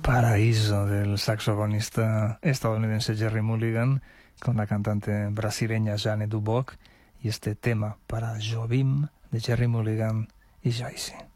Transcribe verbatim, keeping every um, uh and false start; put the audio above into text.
Paraíso del saxofonista estadounidense Jerry Mulligan con la cantante brasileña Jane Duboc y este tema para Jobim de Jerry Mulligan y Joyce.